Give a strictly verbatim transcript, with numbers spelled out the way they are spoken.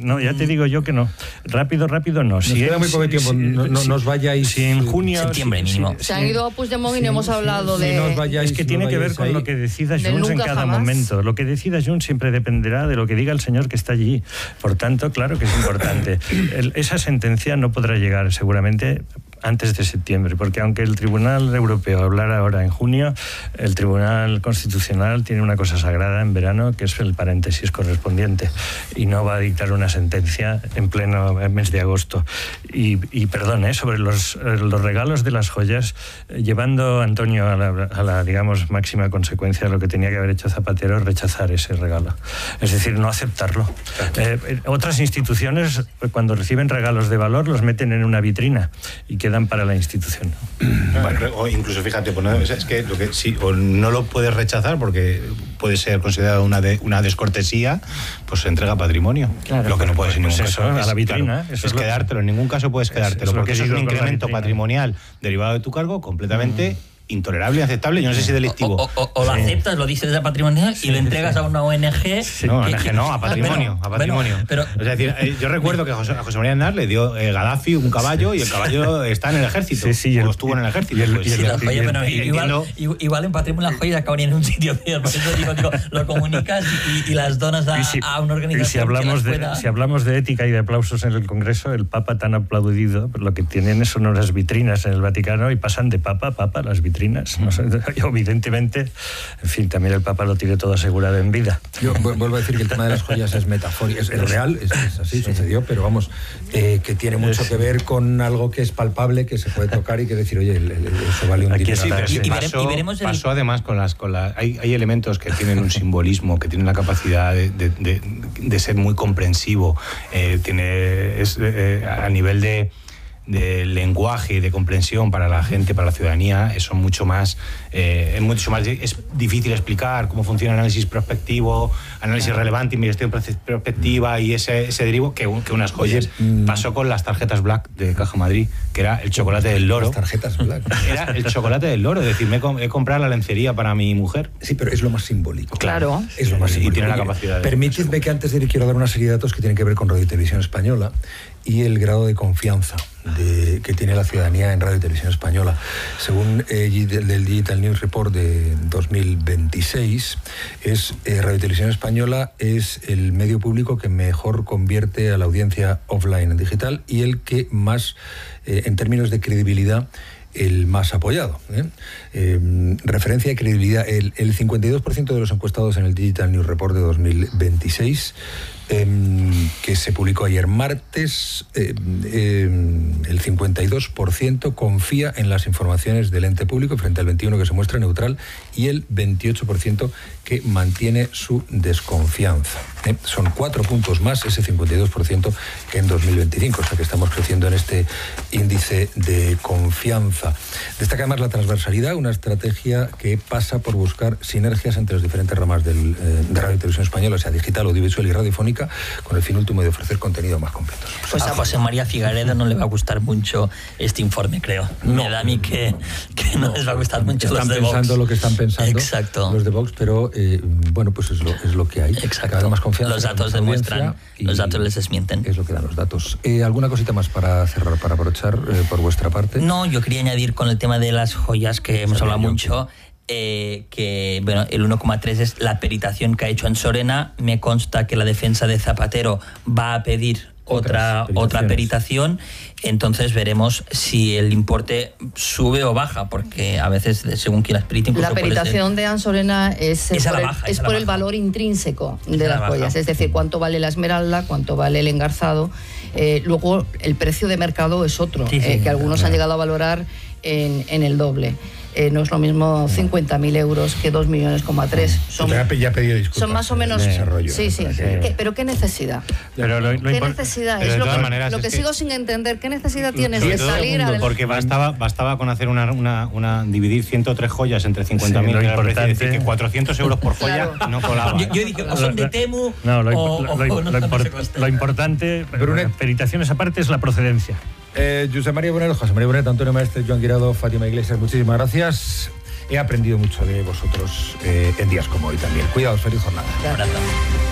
no, ya te digo yo que no. Rápido, rápido no. Nos si queda en, muy poco tiempo, si, no, no si, nos vayáis... Si en junio... Septiembre si, mínimo. Si, Se han ido a Puigdemont y no hemos hablado si de... no os vayáis, es que no tiene que ver con ahí. lo que decida De Junts en nunca cada jamás. momento. Lo que decida Junts siempre dependerá de lo que diga el señor que está allí. Por tanto, claro que es importante. El, esa sentencia no podrá llegar seguramente antes de septiembre, porque aunque el Tribunal Europeo hablara ahora en junio, el Tribunal Constitucional tiene una cosa sagrada en verano, que es el paréntesis correspondiente, y no va a dictar una sentencia en pleno mes de agosto. Y, y perdón, ¿eh? sobre los, los regalos de las joyas, llevando a Antonio a la, a la, digamos, máxima consecuencia, lo que tenía que haber hecho Zapatero es rechazar ese regalo. Es decir, no aceptarlo. Eh, otras instituciones, cuando reciben regalos de valor, los meten en una vitrina y quedan para la institución. Bueno, o incluso, fíjate, pues no, es que, lo que sí, o no lo puedes rechazar porque puede ser considerado una, de, una descortesía, pues se entrega patrimonio. Claro. Lo que no puedes en ningún pues eso, caso a es, la vitrina. Claro, eso es, es quedártelo, en ningún caso puedes quedártelo, es, porque es eso es un incremento vitrina. patrimonial derivado de tu cargo completamente mm. intolerable, inaceptable, yo no sé si delictivo. O, o, o lo sí. aceptas, lo dices de patrimonial sí, y lo entregas sí. a una O N G. Sí, no, que, O N G no, a patrimonio. Pero, a patrimonio. Bueno, pero, o sea, es decir, yo recuerdo que a José, a José María Aznar le dio eh, Gaddafi un caballo y el caballo está en el ejército. Sí, sí, o estuvo en el ejército. Y el, pues, y el, sí, la joya, y bueno, y igual, igual, igual en patrimonio las joyas acabarían en un sitio peor. Por eso digo, digo, lo comunicas y, y las donas a, si, a una organización. Y si hablamos, que de, pueda... si hablamos de ética y de aplausos en el Congreso, el Papa tan aplaudido, lo que tienen son unas vitrinas en el Vaticano y pasan de Papa a Papa las vitrinas. No sé, yo, evidentemente, en fin, también el Papa lo tiene todo asegurado en vida. Yo vuelvo a decir que el tema de las joyas es metafórico, es, es real, es, es así, sí. sucedió, pero vamos, eh, que tiene mucho es, que ver con algo que es palpable, que se puede tocar y que decir, oye, el, el, eso vale un Aquí dinero. sí, pero y, y, pasó, y veremos el... pasó además con las... Con la, hay, hay elementos que tienen un simbolismo, que tienen la capacidad de, de, de, de ser muy comprensivo, eh, tiene es, eh, a nivel de... de lenguaje y de comprensión para la gente, para la ciudadanía, son mucho más, eh, es mucho más es difícil explicar cómo funciona el análisis prospectivo, análisis claro. relevante, investigación prospectiva y ese, ese derivo que, que unas joyas. Oye, pasó con las tarjetas Black de Caja Madrid, que era el chocolate del loro. Las tarjetas Black. Era el chocolate del loro, es decir, me he comprado la lencería para mi mujer. Sí, pero es lo más simbólico. Claro. Es lo más sí, simbólico. Y tiene la capacidad de... Permitidme que antes de ir quiero dar una serie de datos que tienen que ver con Radio y Televisión Española y el grado de confianza de, que tiene la ciudadanía en Radio y Televisión Española. Según eh, del, del Digital News Report de dos mil veintiséis, es, eh, Radio y Televisión Española es el medio público que mejor convierte a la audiencia offline en digital y el que más, eh, en términos de credibilidad, el más apoyado. ¿eh? Eh, referencia de credibilidad, el, el cincuenta y dos por ciento de los encuestados en el Digital News Report de dos mil veintiséis, eh, que se publicó ayer martes, eh, eh, el cincuenta y dos por ciento confía en las informaciones del ente público frente al veintiuno por ciento que se muestra neutral y el veintiocho por ciento que mantiene su desconfianza. ¿eh? Son cuatro puntos más, ese cincuenta y dos por ciento, que en dos mil veinticinco, o sea que estamos creciendo en este índice de confianza. Destaca además la transversalidad, una estrategia que pasa por buscar sinergias entre las diferentes ramas del, eh, de Radio y Televisión Española, o sea, digital, audiovisual y radiofónica, con el fin último de ofrecer contenido más completo. Pues a José María Figaredo no le va a gustar mucho este informe, creo. No. Me da a mí que, que no, no les va a gustar mucho están los de pensando Vox. Lo que están pensando Exacto. los de Vox, pero eh, bueno, pues es lo, es lo que hay. Exacto. Cada vez más confianza. Los datos demuestran, los datos les desmienten. Es lo que dan los datos. Eh, ¿Alguna cosita más para cerrar, para aprovechar eh, por vuestra parte? No, yo quería añadir con el tema de las joyas, que hemos hablado mucho, eh, que bueno, el uno coma tres es la peritación que ha hecho Ansorena. Me consta que la defensa de Zapatero va a pedir otra, otra peritación, entonces veremos si el importe sube o baja, porque a veces según quien las perita, incluso la peritación ser... de Ansorena es, es, por, baja, el, es por el valor intrínseco es de las joyas, es decir, cuánto vale la esmeralda, cuánto vale el engarzado. Eh, luego el precio de mercado es otro, sí, sí, eh, que algunos claro. han llegado a valorar en, en el doble. Eh, no es lo mismo cincuenta mil euros que dos millones coma tres. Son, ya, ya he pedido disculpas. Son más o menos... Desarrollo, sí, sí. ¿Qué, ¿Pero qué necesidad? Pero lo, lo ¿Qué import... necesidad? Pero es lo, que, maneras, lo que es sigo que... sin entender. ¿Qué necesidad tienes sí, de salir al... Porque bastaba, bastaba con hacer una, una, una dividir ciento tres joyas entre cincuenta mil, sí, que importante... decir que cuatrocientos euros por joya claro. no colaba. Yo, yo dije, o son de Temu no, lo, o, lo, o, lo, o no lo, import, lo importante, Brunet, peritaciones aparte, es la procedencia. Eh, José María Bonet, José María Bonet, Antonio Maestre, Joan Guirado, Fátima Iglesias, muchísimas gracias. He aprendido mucho de vosotros eh, en días como hoy también. Cuidaos, feliz jornada. Un abrazo.